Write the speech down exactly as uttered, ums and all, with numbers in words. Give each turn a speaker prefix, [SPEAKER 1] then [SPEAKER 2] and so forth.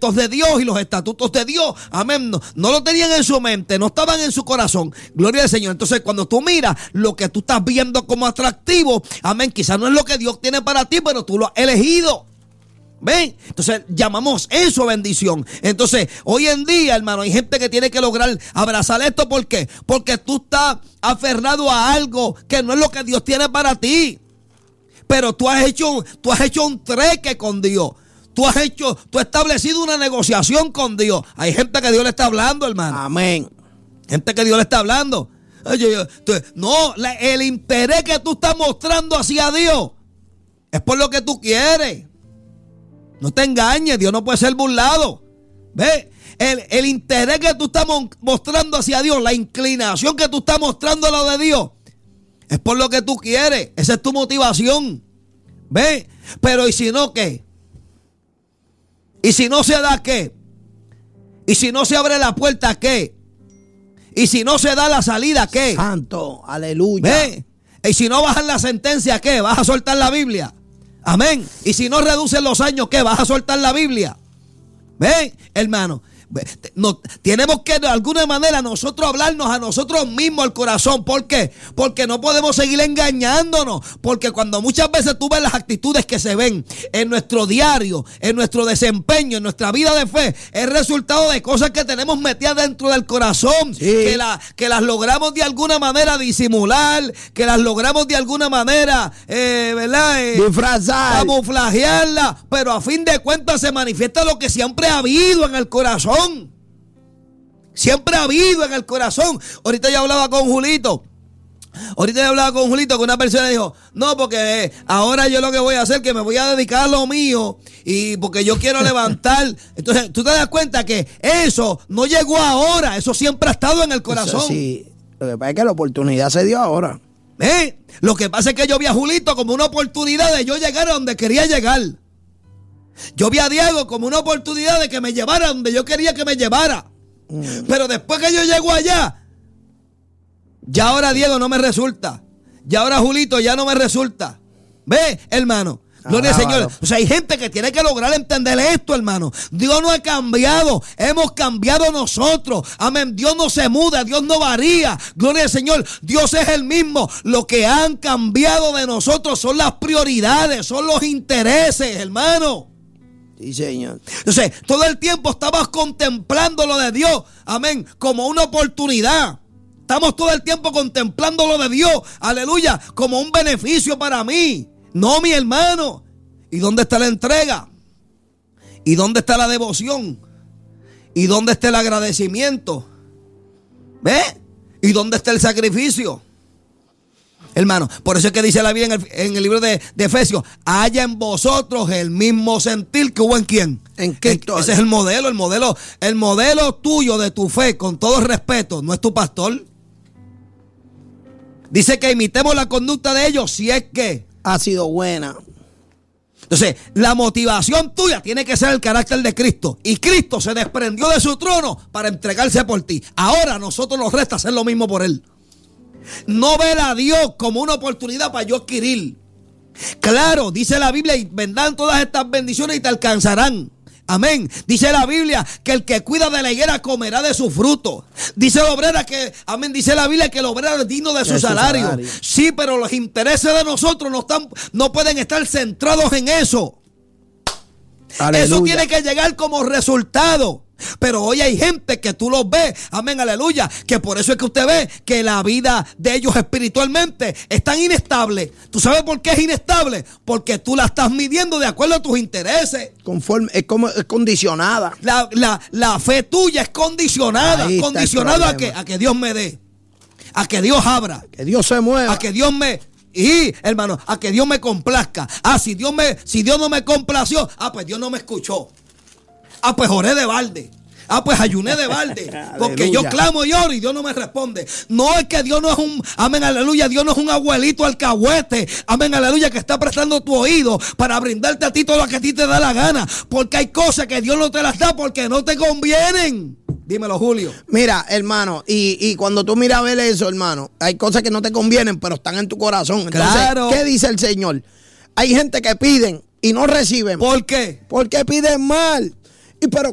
[SPEAKER 1] preceptos de Dios y los estatutos de Dios, amén, no, no lo tenían en su mente, no estaban en su corazón. Gloria al Señor. Entonces, cuando tú miras lo que tú estás viendo como atractivo, amén, quizás no es lo que Dios tiene para ti, pero tú lo has elegido. ¿Ven? Entonces llamamos eso bendición. Entonces hoy en día, hermano, hay gente que tiene que lograr abrazar esto. ¿Por qué? Porque tú estás aferrado a algo que no es lo que Dios tiene para ti. Pero tú has hecho, tú has hecho un treque con Dios. Tú has hecho, tú has establecido una negociación con Dios. Hay gente que Dios le está hablando, hermano.
[SPEAKER 2] Amén.
[SPEAKER 1] Gente que Dios le está hablando. Oye, yo, tú, no, la, el interés que tú estás mostrando hacia Dios es por lo que tú quieres. No te engañes, Dios no puede ser burlado. ¿Ve? El, el interés que tú estás mostrando hacia Dios, la inclinación que tú estás mostrando a lo de Dios, es por lo que tú quieres. Esa es tu motivación. ¿Ve? Pero ¿y si no qué? ¿Y si no se da qué? ¿Y si no se abre la puerta qué? ¿Y si no se da la salida qué?
[SPEAKER 2] Santo, aleluya.
[SPEAKER 1] ¿Ve? ¿Y si no bajan la sentencia qué? ¿Vas a soltar la Biblia? Amén. Y si no reducen los años, ¿qué? ¿Vas a soltar la Biblia? ¿Ven, hermano? No, tenemos que de alguna manera nosotros hablarnos a nosotros mismos al corazón. ¿Por qué? Porque no podemos seguir engañándonos. Porque cuando muchas veces tú ves las actitudes que se ven en nuestro diario, en nuestro desempeño, en nuestra vida de fe, es resultado de cosas que tenemos metidas dentro del corazón, sí. que, la, que las logramos de alguna manera disimular, que las logramos de alguna manera eh, ¿verdad? Eh,
[SPEAKER 2] disfrazar,
[SPEAKER 1] camuflajearla, pero a fin de cuentas se manifiesta lo que siempre ha habido en el corazón. Siempre ha habido en el corazón. Ahorita yo hablaba con Julito. Ahorita yo hablaba con Julito, que una persona dijo, no, porque ahora yo lo que voy a hacer es que me voy a dedicar a lo mío y porque yo quiero levantar. Entonces, tú te das cuenta que eso no llegó ahora, eso siempre ha estado en el corazón.
[SPEAKER 2] Eso sí, lo que pasa es que la oportunidad se dio ahora.
[SPEAKER 1] ¿Eh? Lo que pasa es que yo vi a Julito como una oportunidad de yo llegar a donde quería llegar. Yo vi a Diego como una oportunidad de que me llevara donde yo quería que me llevara. Mm. Pero después que yo llego allá, ya ahora Diego no me resulta. Ya ahora Julito ya no me resulta. ¿Ve, hermano? Gloria al Señor. O sea, hay gente que tiene que lograr entender esto, hermano. Dios no ha cambiado. Hemos cambiado nosotros. Amén. Dios no se muda. Dios no varía. Gloria al Señor. Dios es el mismo. Lo que han cambiado de nosotros son las prioridades, son los intereses, hermano.
[SPEAKER 2] Sí, Señor.
[SPEAKER 1] Entonces, todo el tiempo estamos contemplando lo de Dios, amén, como una oportunidad. Estamos todo el tiempo contemplando lo de Dios, aleluya, como un beneficio para mí. No, mi hermano. ¿Y dónde está la entrega? ¿Y dónde está la devoción? ¿Y dónde está el agradecimiento? ¿Ve? ¿Y dónde está el sacrificio? Hermano, por eso es que dice la Biblia en el, en el libro de, de Efesios, haya en vosotros el mismo sentir que hubo en quién.
[SPEAKER 2] En Cristo.
[SPEAKER 1] Ese es el modelo, el modelo, el modelo tuyo de tu fe, con todo respeto, no es tu pastor. Dice que imitemos la conducta de ellos si es que
[SPEAKER 2] ha sido buena.
[SPEAKER 1] Entonces, la motivación tuya tiene que ser el carácter de Cristo. Y Cristo se desprendió de su trono para entregarse por ti. Ahora a nosotros nos resta hacer lo mismo por Él. No ver a Dios como una oportunidad para yo adquirir. Claro, dice la Biblia, y vendrán todas estas bendiciones y te alcanzarán. Amén. Dice la Biblia que el que cuida de la higuera comerá de su fruto. Dice la obrera que, amén, dice la Biblia que el obrero es digno de, de su, salario. salario. Sí, pero los intereses de nosotros no, están, no pueden estar centrados en eso. Aleluya. Eso tiene que llegar como resultado. Pero hoy hay gente que tú los ves, amén, aleluya, que por eso es que usted ve que la vida de ellos espiritualmente es tan inestable. ¿Tú sabes por qué es inestable? Porque tú la estás midiendo de acuerdo a tus intereses.
[SPEAKER 2] Conforme, es como es condicionada.
[SPEAKER 1] La, la, la fe tuya es condicionada. Ahí condicionada a que, a que Dios me dé, a que Dios abra,
[SPEAKER 2] que Dios se mueva,
[SPEAKER 1] a que Dios me... Y, hermano, a que Dios me complazca. Ah, si Dios me, si Dios no me complació, ah, pues Dios no me escuchó. Ah, pues oré de balde. Ah, pues ayuné de balde. Porque yo clamo y oro y Dios no me responde. No es que Dios no es un, amén, aleluya, Dios no es un abuelito alcahuete, amén, aleluya, que está prestando tu oído para brindarte a ti todo lo que a ti te da la gana. Porque hay cosas que Dios no te las da porque no te convienen. Dímelo, Julio.
[SPEAKER 2] Mira, hermano, y, y cuando tú miras a ver eso, hermano, hay cosas que no te convienen, pero están en tu corazón. Entonces, claro. ¿Qué dice el Señor? Hay gente que piden y no reciben.
[SPEAKER 1] ¿Por qué?
[SPEAKER 2] Porque piden mal. Y pero